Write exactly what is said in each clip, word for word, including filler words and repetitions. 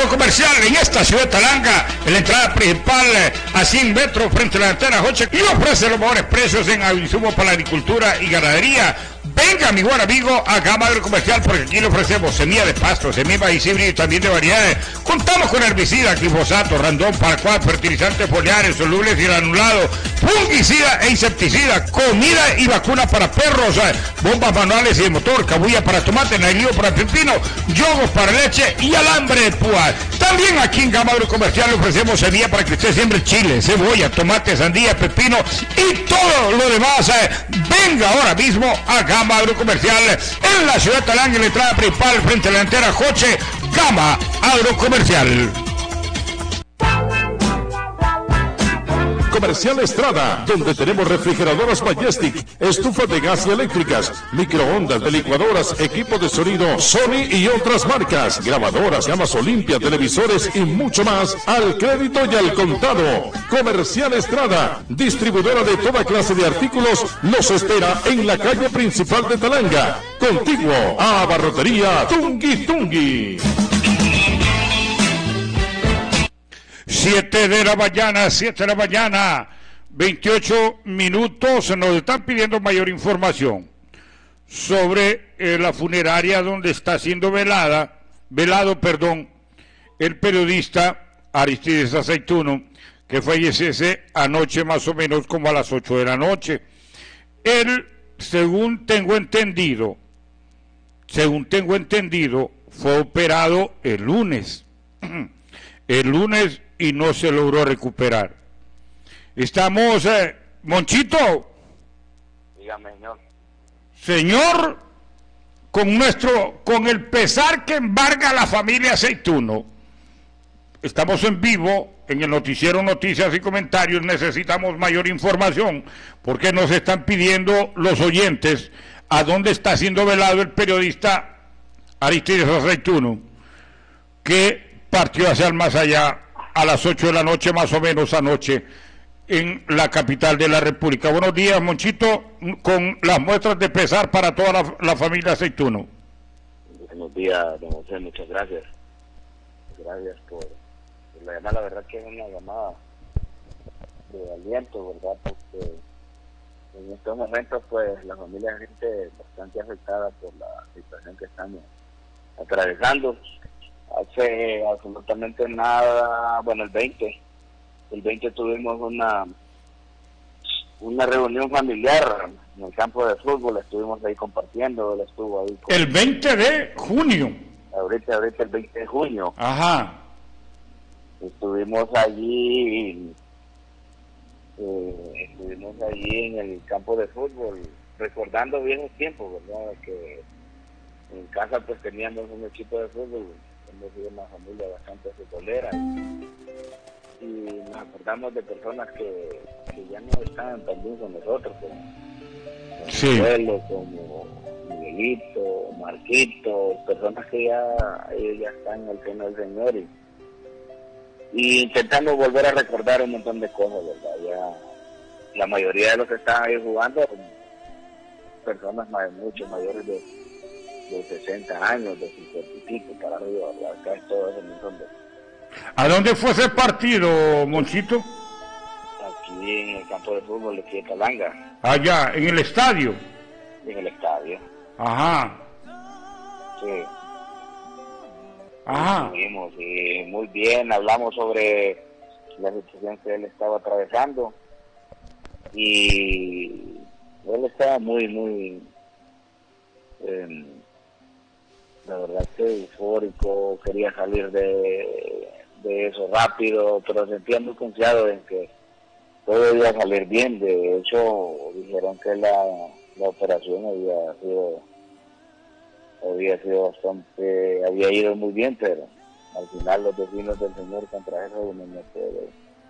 Agrocomercial en esta ciudad de Talanga, en la entrada principal a cien metros frente a la antena Joche, y ofrece los mejores precios en insumos para la agricultura y ganadería. Venga, mi buen amigo, a Gama Agrocomercial, porque aquí le ofrecemos semilla de pasto, semilla de maíz híbrido y también de variedades. Contamos con herbicida, glifosato, randón, paraquat, fertilizantes foliares, solubles y granulados, fungicida e insecticida, comida y vacuna para perros, bombas manuales y de motor, cabulla para tomate, nailío para pepino, yogos para leche y alambre de púa. También aquí en Gama Agrocomercial le ofrecemos semilla para que usted siembre chile, cebolla, tomate, sandía, pepino y todo lo demás. Venga ahora mismo a Gama Agrocomercial en la ciudad de Talanga, en la entrada principal frente a la antena Joche. Gama Agrocomercial. Comercial Estrada, donde tenemos refrigeradoras Majestic, estufas de gas y eléctricas, microondas, de licuadoras, equipo de sonido Sony y otras marcas, grabadoras, gamas Olimpia, televisores y mucho más al crédito y al contado. Comercial Estrada, distribuidora de toda clase de artículos, nos espera en la calle principal de Talanga, contiguo a Barrotería Tungui Tungui. Siete de la mañana, siete de la mañana, veintiocho minutos. Nos están pidiendo mayor información sobre eh, la funeraria donde está siendo velada, velado, perdón, el periodista Aristides Aceituno, que falleciese anoche más o menos como a las ocho de la noche. Él, según tengo entendido, según tengo entendido, fue operado el lunes. El lunes y no se logró recuperar. Estamos, eh, Monchito. Dígame, señor. Señor, con nuestro, con el pesar que embarga a la familia Aceituno, estamos en vivo en el noticiero Noticias y Comentarios. Necesitamos mayor información porque nos están pidiendo los oyentes a dónde está siendo velado el periodista Aristides Aceituno, que partió hacia el más allá a las ocho de la noche, más o menos anoche, en la capital de la República. Buenos días, Monchito, con las muestras de pesar para toda la, la familia Aceituno. Buenos días, don José, muchas gracias. Gracias por, por la llamada. La verdad que es una llamada de aliento, ¿verdad? Porque en estos momentos, pues, la familia es gente bastante afectada por la situación que estamos atravesando. Hace absolutamente nada, bueno, el veinte, el veinte tuvimos una una reunión familiar en el campo de fútbol, estuvimos ahí compartiendo, él estuvo ahí. Con, el veinte de junio. Ahorita, ahorita el veinte de junio. Ajá. Estuvimos allí, eh, estuvimos allí en el campo de fútbol, recordando viejos tiempos, ¿verdad? Que en casa pues teníamos un equipo de fútbol. Hemos sido una familia bastante futbolera y, y nos acordamos de personas que, que ya no están también con nosotros, como, como sí. abuelos, como Miguelito, Marquito, personas que ya ellos ya están en el seno del Señor y, y intentamos volver a recordar un montón de cosas, ¿verdad? Ya la mayoría de los que están ahí jugando son personas más, mucho mayores de de sesenta años, de cincuenta y pico para arriba, ¿verdad? Acá es todo ese montón de... ¿A dónde fue ese partido, Monchito? Aquí en el campo de fútbol de aquí de Talanga. Allá, en el estadio. En el estadio. Ajá. Sí. Ajá. Estuvimos y muy bien, hablamos sobre la situación que él estaba atravesando y él estaba muy, muy... Eh, la verdad que eufórico, quería salir de, de eso rápido, pero sentía muy confiado en que todo iba a salir bien. De hecho, dijeron que la, la operación había sido había sido bastante, había ido muy bien, pero al final los vecinos del Señor contra eso uno no puede,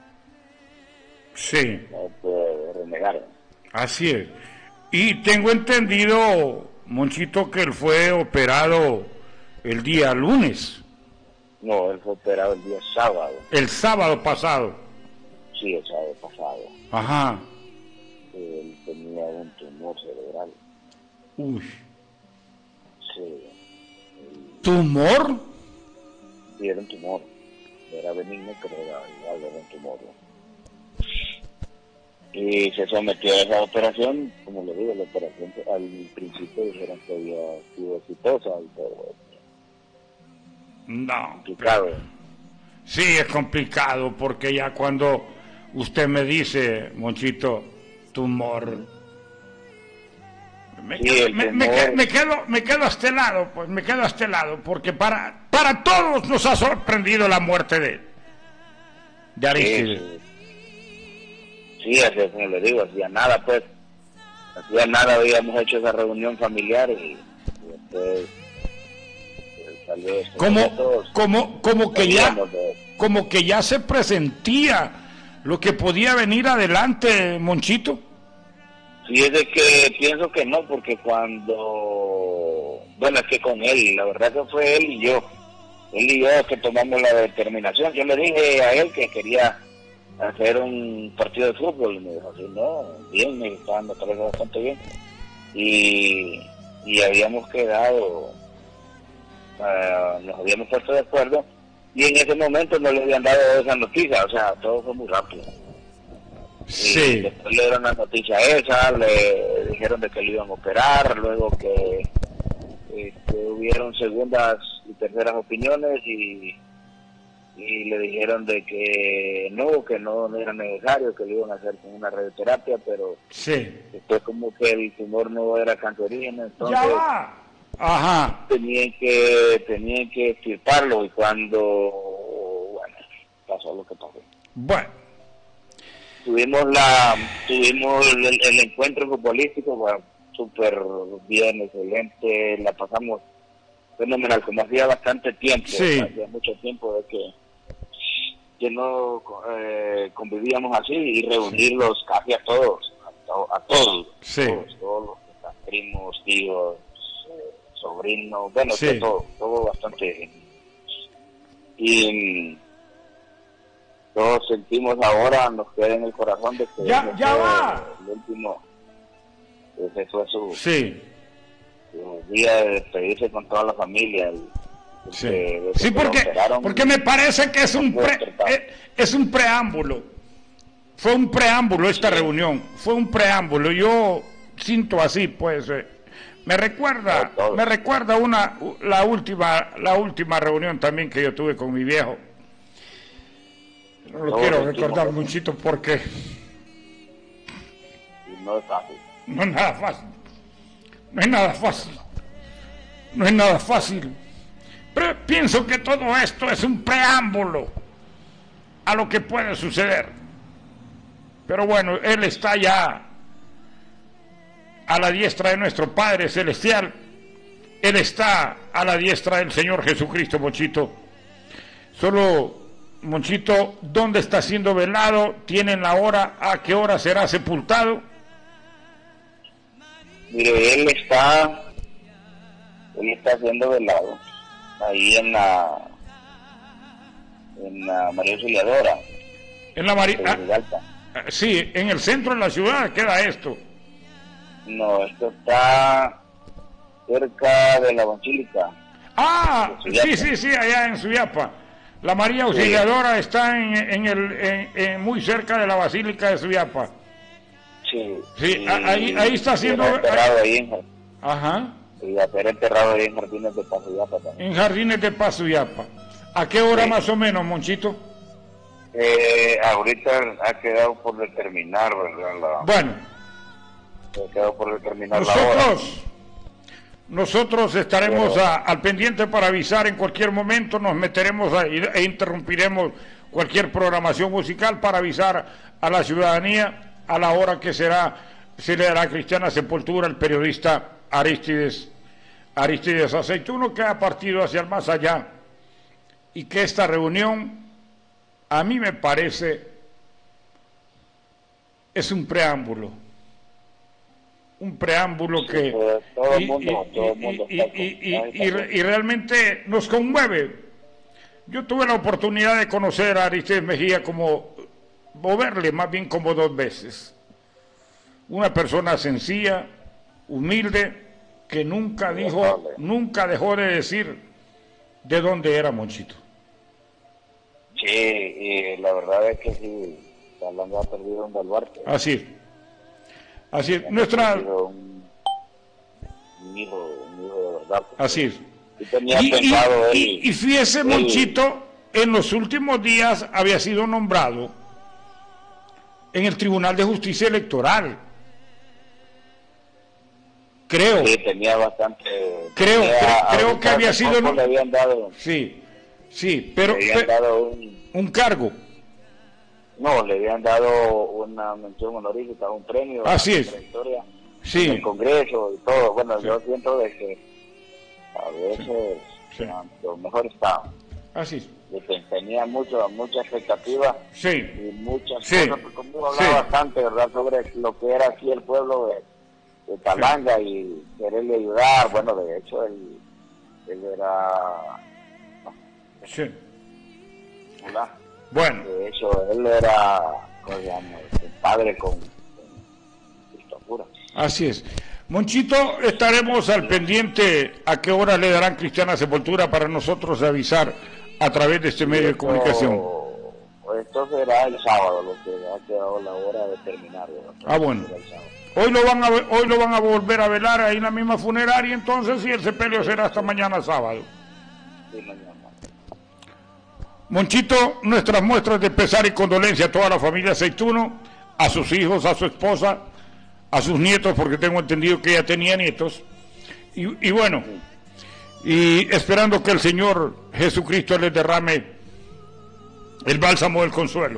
sí. no puede renegar. Así es. Y tengo entendido, Monchito, que él fue operado el día lunes. No, él fue operado el día sábado. El sábado pasado. Sí, el sábado pasado. Ajá. Él tenía un tumor cerebral. Uy. Sí. ¿Tumor? sí era un tumor, era benigno, pero era igual, era un tumor. Y se sometió a esa operación, como le digo, la operación al principio dijeron que había sido exitosa y todo. No. Complicado. Sí, es complicado, porque ya cuando usted me dice, Monchito, tumor, me, Sí, quedo, el me, me, tumor. me quedo, me quedo a este lado, pues me quedo a este lado, porque para, para todos nos ha sorprendido la muerte de, de Aristides. Sí, sí. Sí, así es como le digo, hacía nada, pues, hacía nada, habíamos hecho esa reunión familiar y, y después pues, salió esto. Como, Todos como, como que ya, sabíamos de- como que ya se presentía lo que podía venir adelante, Monchito. Sí, es de que pienso que no, porque cuando, bueno, es que con él, la verdad que fue él y yo, él y yo que tomamos la determinación. Yo le dije a él que quería hacer un partido de fútbol, y me dijo así, no, bien, me estaba dando parece bastante bien, y, y habíamos quedado, uh, nos habíamos puesto de acuerdo, y en ese momento no le habían dado esa noticia, o sea, todo fue muy rápido. Sí. Y después le dieron la noticia esa, le dijeron de que lo iban a operar, luego que este, hubieron segundas y terceras opiniones y, y le dijeron de que no, que no, no era necesario, que lo iban a hacer con una radioterapia, pero Sí. después como que el tumor no era cancerígeno, entonces Ya va. Ajá. tenían que tenían que extirparlo y cuando, bueno, pasó lo que pasó. Bueno. Tuvimos la tuvimos el, el encuentro futbolístico, bueno, súper bien, excelente, la pasamos fenomenal, como hacía bastante tiempo, Sí. hacía mucho tiempo de que, que no eh, convivíamos así y reunirlos casi a todos, a, to- a todos, Sí. todos, todos los que están, primos, tíos, eh, sobrinos, bueno, Sí. todo, todo bastante bien. Y todos sentimos ahora, nos queda en el corazón de que Ya- ese ya fue va. el último, ese fue su, Sí. su día de despedirse con toda la familia. Y, Sí, de- de sí que lo porque, operaron, porque me parece que es un, no pudo pre- tratar. eh, es un preámbulo. Fue un preámbulo esta Sí. reunión. Fue un preámbulo. Yo siento así, pues. eh, me recuerda, Todo, todo. me recuerda una la última la última reunión también que yo tuve con mi viejo. No lo Todo quiero lo recordar último. muchito porque Y no es fácil. no es nada fácil. No es nada fácil. No es nada fácil. Pero pienso que todo esto es un preámbulo a lo que puede suceder. Pero bueno, Él está ya a la diestra de nuestro Padre Celestial. Él está a la diestra del Señor Jesucristo, Monchito. Solo, Monchito, ¿dónde está siendo velado? ¿Tienen la hora? ¿A qué hora será sepultado? Mire, él está, él está siendo velado ahí en la, en la María Auxiliadora, En la Mari- en ah, Rigalpa. ah, sí, en el centro de la ciudad queda esto. No, esto está cerca de la Basílica. Ah, En Suyapa. sí, sí, sí, allá en Suyapa. La María Auxiliadora está en, en el, en- en muy cerca de la Basílica de Suyapa. Sí, Sí, y a- ahí- ahí está haciendo- será enterrado ahí en, Jar- Ajá, y va a ser enterrado ahí en Jardines de Pasuyapa también. en Jardines de Paz, Suyapa. ¿A qué hora Sí. más o menos, Monchito? Eh, ahorita ha quedado por determinar, ¿verdad? La, Bueno, ha quedado por determinar la hora. nosotros, nosotros estaremos Pero- a- al pendiente para avisar en cualquier momento, nos meteremos ahí e interrumpiremos cualquier programación musical para avisar a la ciudadanía a la hora que será, se le dará cristiana sepultura al periodista Aristides, Aristides Aceituno, que ha partido hacia el más allá, y que esta reunión, a mí me parece, es un preámbulo. Un preámbulo que... pues, todo el y- mundo- y- todo el mundo y- está y- y- con- y- y- y realmente nos conmueve. Yo tuve la oportunidad de conocer a Aristides Mejía como, o verle más bien como dos veces. Una persona sencilla, humilde, que nunca dijo, Agradable. nunca dejó de decir de dónde era Monchito. y la verdad es que sí, Talanga ha perdido un baluarte. Así es. Así es. Nuestra... Un, un hijo, un hijo de verdad. Así es. Y, tenía y, pensado y, él, y, y fíjese, él, Monchito, en los últimos días había sido nombrado en el Tribunal de Justicia Electoral. Creo. Sí, tenía bastante. Creo, tenía, cre, creo que había sido. Le habían dado, sí, sí, pero. Le habían pero dado un, un cargo. No, le habían dado una mención honorífica, un premio. Así es. Trayectoria Sí. En el Congreso y todo. Bueno, Sí. yo siento de que a veces Sí. lo mejor está. Así es. De que tenía mucho, mucha expectativa Sí. y muchas Sí. cosas. Porque conmigo hablaba Sí. bastante, ¿verdad?, sobre lo que era aquí el pueblo de, de Talanga sí. y quererle ayudar. Bueno, de hecho, él, él era. Sí. ¿Verdad? Bueno. De hecho, él era, ¿cómo se llama?, el padre con, con dictadura. Así es. Monchito, estaremos al pendiente a qué hora le darán cristiana sepultura para nosotros avisar a través de este medio de comunicación. Esto será el sábado, lo que ha quedado la hora de terminar. ¿verdad? Ah, bueno. Hoy lo van a hoy lo van a volver a velar ahí en la misma funeraria, entonces, y el sepelio será hasta mañana sábado. Sí, mañana. Monchito, nuestras muestras de pesar y condolencia a toda la familia Aceituno, a sus hijos, a su esposa, a sus nietos, porque tengo entendido que ella tenía nietos, y, y bueno, y esperando que el Señor Jesucristo les derrame el bálsamo del consuelo.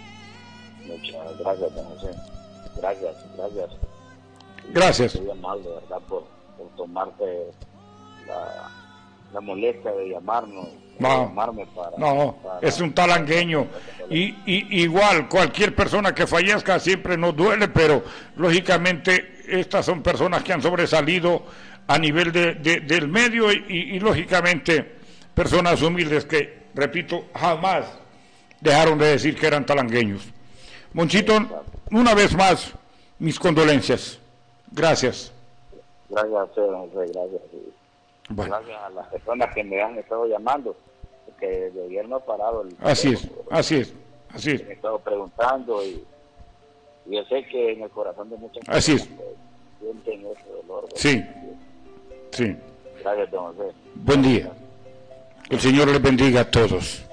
Muchas gracias, don José. Gracias, gracias. Gracias. Muy amable, de verdad, por, por tomarte la, la molestia de llamarnos. No, llamarme para, no, para, es un talangueño. Y, y igual, cualquier persona que fallezca siempre nos duele, pero lógicamente estas son personas que han sobresalido a nivel de, de, del medio y, y, y lógicamente personas humildes que, repito, jamás dejaron de decir que eran talangueños. Monchito, una vez más, mis condolencias. Gracias. Gracias a usted, José, gracias. Bueno. Gracias a las personas que me han estado llamando, porque desde ayer no ha parado el Así es, teléfono, así es, así es. me he estado preguntando y, y yo sé que en el corazón de muchas personas Así es. sienten ese dolor. ¿verdad? Sí, sí. Gracias, don José. Buen día. Que el Señor les bendiga a todos.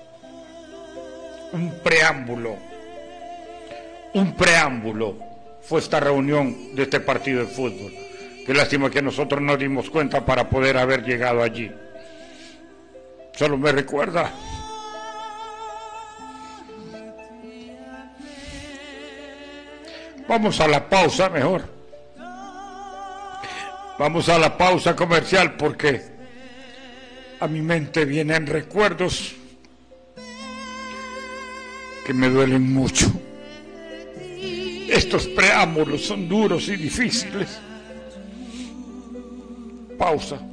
Un preámbulo, un preámbulo fue esta reunión de este partido de fútbol. Qué lástima que nosotros no dimos cuenta para poder haber llegado allí. Solo me recuerda vamos a la pausa mejor. Vamos a la pausa comercial porque a mi mente vienen recuerdos que me duelen mucho. Estos preámbulos son duros y difíciles. Pausa.